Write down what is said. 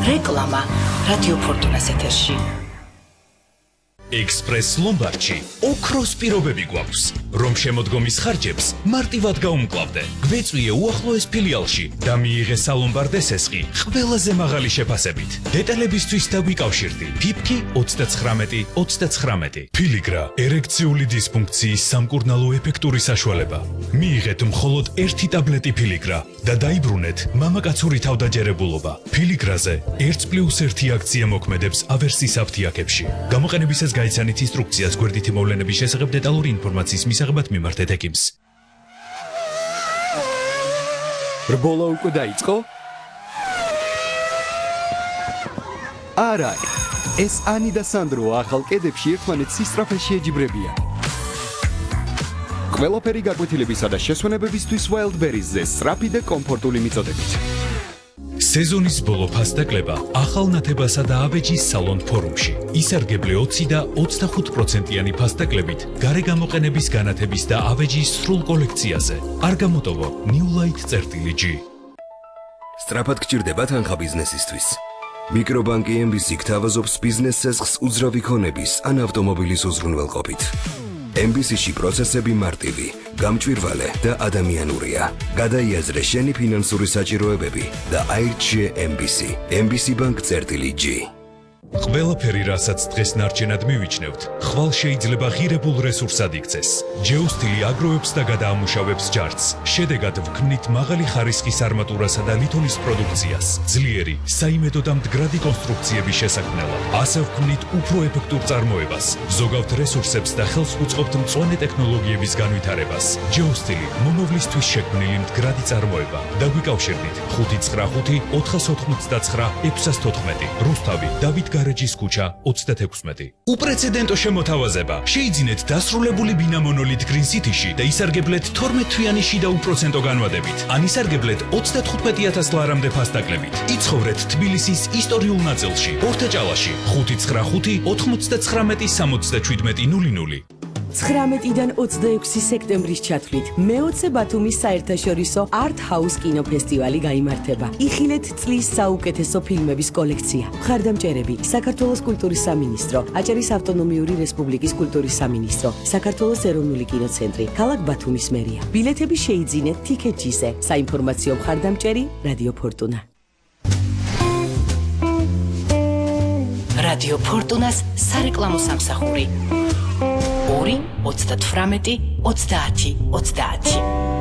რეკლამა რადიო ფორტუნას ეთერში. ექსპრეს ლომბარდში ოქროს პირობები გვაქვს, რომ შემოდგომის ხარჯებს მარტივად გაუმკლავდე. გვეწვიე უახლოეს ფილიალში და მიიღე სალომბარდ ესესხი ყველაზე მაღალი შეფასებით. დეტალებისთვის დაგვიკავშირდი. ფიფკი 39-39. ფილიგრა ერექციული დისფუნქციის სამკურნალო ეფექტური საშუალება. მიიღეთ მხოლოდ 1 ტაბლეტი ფილიგრა და დაიბრუნეთ მამაკაცური თავდაჯერებულობა. ფილიგრაზე 1+1 აქცია მოქმედებს ავერსის აფთიაქებში. გამოყენებისას გაიცანით ინსტრუქციას გვერდითი მოვლენების შესახებ დეტალური ინფორმაციის მისაღებად მიმართეთ ექიმს. რბოლა უკვე დაიწყო? არა, ეს ანი და სანდრო ახალ კედებში ერთმანეთს სისწრაფეში ეჯიბრებიან. ყველაფერი გაკვეთილებისა და შესვენებებისთვის Wildberries-ზე სწრაფი და კომფორტული მიწოდებით. სეზონის ბოლო ფასდაკლება ახალ ნათებასა და ავეჯის სალონ ფორუმში. ისარგებლე 20 და 25%-იანი ფასდაკლებით გარე გამოყენების განათების და ავეჯის სრულ კოლექციაზე. არ გამოტოვო New Light-G. სწრაფად გჭირდება თანხა ბიზნესისთვის. მიკრობანკი MBC გთავაზობს ბიზნეს ცესხს უძრავი ქონების ან ავტომობილის უზრუნველყოფით. MBC-ში პროცესები მარტივი, გამჭვირვალე და ადამიანურია. გადაიაზრე შენი ფინანსური საჭიროებები და აირჩიე MBC. MBC Bank-G. ყველაფერი, რასაც დღეს ნარჩენად მივიჩნევთ, ხვალ შეიძლება ღირებულ რესურსად იქცეს. ჯეოსტილი აგროვებს და გადაამუშავებს ჯარცს. შედეგად ვქმნით მაღალი ხარისხის არმატურასა და ლითონის პროდუქციას, ძლიერი, საიმედო და მდგრადი კონსტრუქციების შესაქმნელად. ასე ვქმნით უფრო ეფექტურ წარმოებას, ზოგავთ რესურსებს და ხელს უწყობთ მწვანე ტექნოლოგიების განვითარებას. ჯეოსტილი მომავლისთვის შექმნილი მდგრადი წარმოება. დაგვიკავშირდით 595-489-614. რუსთავი, დავით გარეჯის ქუჩა 36. უპრეცედენტო შემოთავაზება. შეიძინეთ დასრულებული ბინა მონოლით Green City-ში და ისარგებლეთ 12 თვიანი შიდა უპროცენტო განვადებით. ან ისარგებლეთ 35,000 ლარამდე ფასდაკლებით. იცხოვრეთ თბილისის ისტორიულ ნაწილში, ორთაჭალაში, 595-99-67-00. 19-დან 26 სექტემბრის ჩათვლით მე-20 ბათუმის საერთაშორისო Art House კინოფესტივალი გაიმართება. იხილეთ წლის საუკეთესო ფილმების კოლექცია. მხარდამჭერები: საქართველოს კულტურის სამინისტრო, აჭარის ავტონომიური რესპუბლიკის კულტურის სამინისტრო, საქართველოს ეროვნული კინოცენტრი, ქალაქ ბათუმის მერია. ბილეთები შეიძინეთ TicketJet-ზე. საინფორმაციო მხარდამჭერი რადიო ფორტუნა. რადიო ფორტუნას სარეკლამო სამსახური 2 38 30 30.